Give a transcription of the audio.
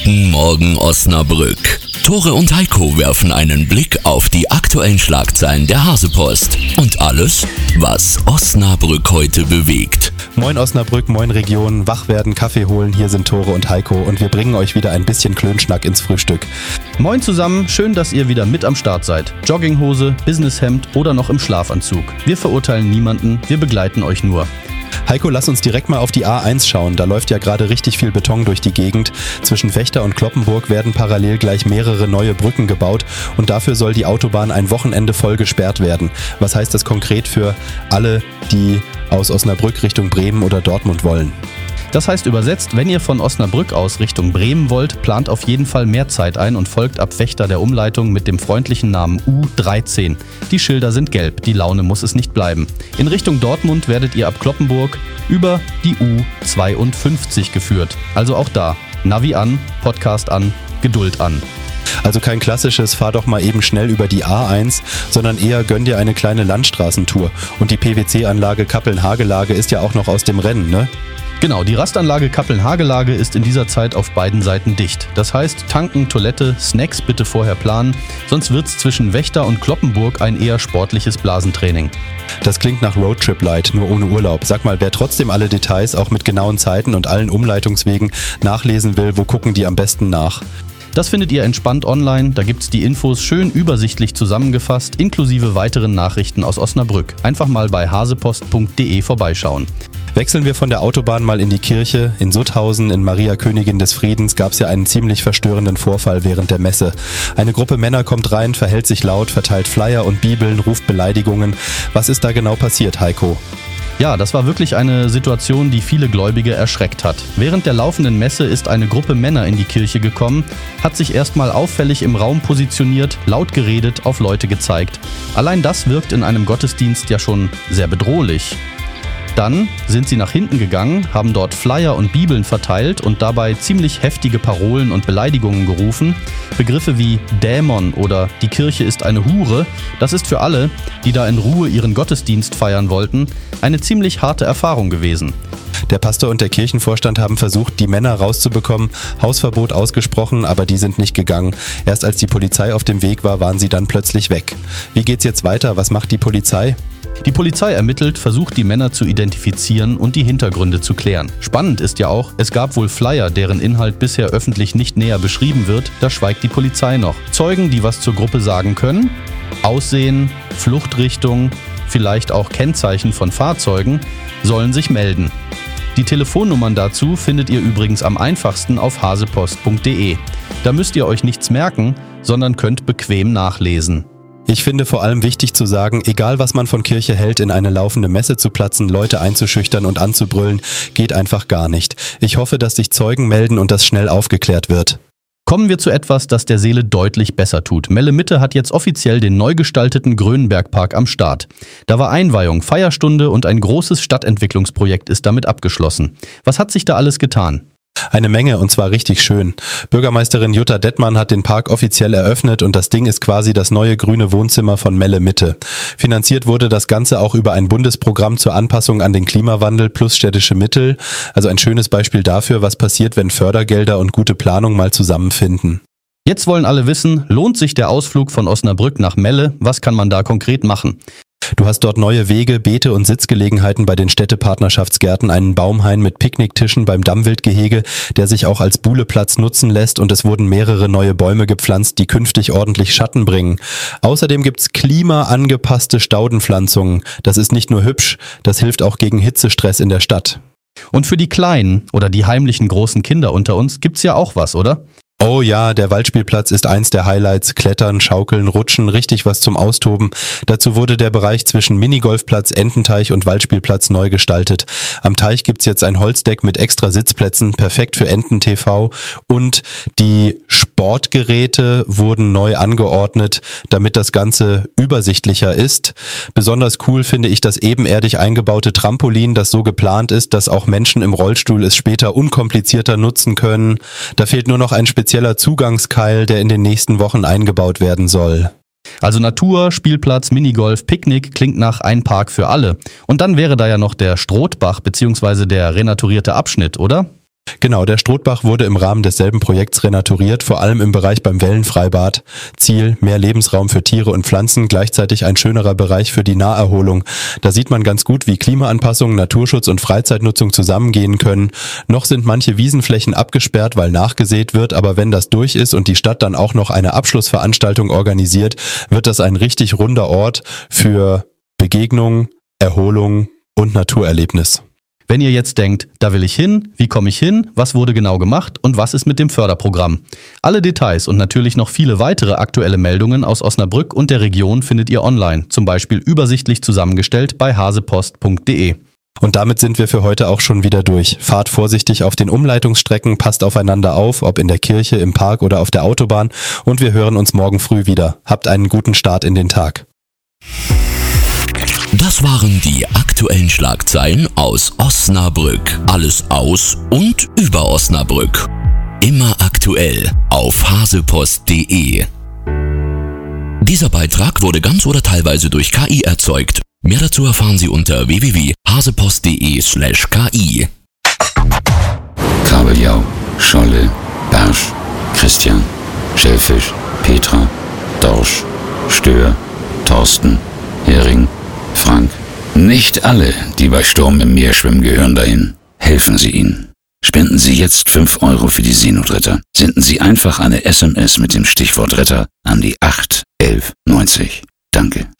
Guten Morgen Osnabrück. Tore und Heiko werfen einen Blick auf die aktuellen Schlagzeilen der Hasepost und alles, was Osnabrück heute bewegt. Moin Osnabrück, moin Region, wach werden, Kaffee holen, hier sind Tore und Heiko und wir bringen euch wieder ein bisschen Klönschnack ins Frühstück. Moin zusammen, schön, dass ihr wieder mit am Start seid. Jogginghose, Businesshemd oder noch im Schlafanzug. Wir verurteilen niemanden, wir begleiten euch nur. Heiko, lass uns direkt mal auf die A1 schauen. Da läuft ja gerade richtig viel Beton durch die Gegend. Zwischen Vechta und Cloppenburg werden parallel gleich mehrere neue Brücken gebaut und dafür soll die Autobahn ein Wochenende voll gesperrt werden. Was heißt das konkret für alle, die aus Osnabrück Richtung Bremen oder Dortmund wollen? Das heißt übersetzt, wenn ihr von Osnabrück aus Richtung Bremen wollt, plant auf jeden Fall mehr Zeit ein und folgt ab Vechta der Umleitung mit dem freundlichen Namen U13. Die Schilder sind gelb, die Laune muss es nicht bleiben. In Richtung Dortmund werdet ihr ab Cloppenburg über die U52 geführt. Also auch da, Navi an, Podcast an, Geduld an. Also kein klassisches fahr doch mal eben schnell über die A1, sondern eher gönn dir eine kleine Landstraßentour. Und die PwC-Anlage Kappeln-Hagelage ist ja auch noch aus dem Rennen, ne? Genau, die Rastanlage Kappeln-Hagelage ist in dieser Zeit auf beiden Seiten dicht. Das heißt, tanken, Toilette, Snacks bitte vorher planen, sonst wird's zwischen Vechta und Cloppenburg ein eher sportliches Blasentraining. Das klingt nach Roadtrip Light, nur ohne Urlaub. Sag mal, wer trotzdem alle Details, auch mit genauen Zeiten und allen Umleitungswegen nachlesen will, wo gucken die am besten nach? Das findet ihr entspannt online, da gibt's die Infos schön übersichtlich zusammengefasst, inklusive weiteren Nachrichten aus Osnabrück. Einfach mal bei hasepost.de vorbeischauen. Wechseln wir von der Autobahn mal in die Kirche. In Sutthausen, in Maria Königin des Friedens, gab es ja einen ziemlich verstörenden Vorfall während der Messe. Eine Gruppe Männer kommt rein, verhält sich laut, verteilt Flyer und Bibeln, ruft Beleidigungen. Was ist da genau passiert, Heiko? Ja, das war wirklich eine Situation, die viele Gläubige erschreckt hat. Während der laufenden Messe ist eine Gruppe Männer in die Kirche gekommen, hat sich erstmal auffällig im Raum positioniert, laut geredet, auf Leute gezeigt. Allein das wirkt in einem Gottesdienst ja schon sehr bedrohlich. Dann sind sie nach hinten gegangen, haben dort Flyer und Bibeln verteilt und dabei ziemlich heftige Parolen und Beleidigungen gerufen. Begriffe wie Dämon oder die Kirche ist eine Hure, das ist für alle, die da in Ruhe ihren Gottesdienst feiern wollten, eine ziemlich harte Erfahrung gewesen. Der Pastor und der Kirchenvorstand haben versucht, die Männer rauszubekommen, Hausverbot ausgesprochen, aber die sind nicht gegangen. Erst als die Polizei auf dem Weg war, waren sie dann plötzlich weg. Wie geht's jetzt weiter? Was macht die Polizei? Die Polizei ermittelt, versucht die Männer zu identifizieren und die Hintergründe zu klären. Spannend ist ja auch, es gab wohl Flyer, deren Inhalt bisher öffentlich nicht näher beschrieben wird, da schweigt die Polizei noch. Zeugen, die was zur Gruppe sagen können, Aussehen, Fluchtrichtung, vielleicht auch Kennzeichen von Fahrzeugen, sollen sich melden. Die Telefonnummern dazu findet ihr übrigens am einfachsten auf hasepost.de. Da müsst ihr euch nichts merken, sondern könnt bequem nachlesen. Ich finde vor allem wichtig zu sagen, egal was man von Kirche hält, in eine laufende Messe zu platzen, Leute einzuschüchtern und anzubrüllen, geht einfach gar nicht. Ich hoffe, dass sich Zeugen melden und das schnell aufgeklärt wird. Kommen wir zu etwas, das der Seele deutlich besser tut. Melle Mitte hat jetzt offiziell den neu gestalteten Grönenbergpark am Start. Da war Einweihung, Feierstunde und ein großes Stadtentwicklungsprojekt ist damit abgeschlossen. Was hat sich da alles getan? Eine Menge und zwar richtig schön. Bürgermeisterin Jutta Dettmann hat den Park offiziell eröffnet und das Ding ist quasi das neue grüne Wohnzimmer von Melle Mitte. Finanziert wurde das Ganze auch über ein Bundesprogramm zur Anpassung an den Klimawandel plus städtische Mittel. Also ein schönes Beispiel dafür, was passiert, wenn Fördergelder und gute Planung mal zusammenfinden. Jetzt wollen alle wissen, lohnt sich der Ausflug von Osnabrück nach Melle? Was kann man da konkret machen? Du hast dort neue Wege, Beete und Sitzgelegenheiten bei den Städtepartnerschaftsgärten, einen Baumhain mit Picknicktischen beim Dammwildgehege, der sich auch als Buhleplatz nutzen lässt und es wurden mehrere neue Bäume gepflanzt, die künftig ordentlich Schatten bringen. Außerdem gibt's klimaangepasste Staudenpflanzungen. Das ist nicht nur hübsch, das hilft auch gegen Hitzestress in der Stadt. Und für die Kleinen oder die heimlichen großen Kinder unter uns gibt's ja auch was, oder? Oh ja, der Waldspielplatz ist eins der Highlights. Klettern, Schaukeln, Rutschen, richtig was zum Austoben. Dazu wurde der Bereich zwischen Minigolfplatz, Ententeich und Waldspielplatz neu gestaltet. Am Teich gibt's jetzt ein Holzdeck mit extra Sitzplätzen, perfekt für Enten-TV. Und die Sportgeräte wurden neu angeordnet, damit das Ganze übersichtlicher ist. Besonders cool finde ich das ebenerdig eingebaute Trampolin, das so geplant ist, dass auch Menschen im Rollstuhl es später unkomplizierter nutzen können. Da fehlt nur noch ein spezieller Zugangskeil, der in den nächsten Wochen eingebaut werden soll. Also Natur, Spielplatz, Minigolf, Picknick klingt nach ein Park für alle. Und dann wäre da ja noch der Strothbach bzw. der renaturierte Abschnitt, oder? Genau, der Strothbach wurde im Rahmen desselben Projekts renaturiert, vor allem im Bereich beim Wellenfreibad. Ziel, mehr Lebensraum für Tiere und Pflanzen, gleichzeitig ein schönerer Bereich für die Naherholung. Da sieht man ganz gut, wie Klimaanpassung, Naturschutz und Freizeitnutzung zusammengehen können. Noch sind manche Wiesenflächen abgesperrt, weil nachgesät wird, aber wenn das durch ist und die Stadt dann auch noch eine Abschlussveranstaltung organisiert, wird das ein richtig runder Ort für Begegnung, Erholung und Naturerlebnis. Wenn ihr jetzt denkt, da will ich hin, wie komme ich hin, was wurde genau gemacht und was ist mit dem Förderprogramm? Alle Details und natürlich noch viele weitere aktuelle Meldungen aus Osnabrück und der Region findet ihr online, zum Beispiel übersichtlich zusammengestellt bei hasepost.de. Und damit sind wir für heute auch schon wieder durch. Fahrt vorsichtig auf den Umleitungsstrecken, passt aufeinander auf, ob in der Kirche, im Park oder auf der Autobahn, und wir hören uns morgen früh wieder. Habt einen guten Start in den Tag. Das waren die aktuellen Schlagzeilen aus Osnabrück. Alles aus und über Osnabrück. Immer aktuell auf hasepost.de. Dieser Beitrag wurde ganz oder teilweise durch KI erzeugt. Mehr dazu erfahren Sie unter www.hasepost.de/KI. Kabeljau, Scholle, Barsch, Christian, Schellfisch, Petra, Dorsch, Stör, Thorsten, Hering, Frank. Nicht alle, die bei Sturm im Meer schwimmen, gehören dahin. Helfen Sie ihnen. Spenden Sie jetzt 5 € für die Seenotretter. Senden Sie einfach eine SMS mit dem Stichwort Retter an die 8 11 90. Danke.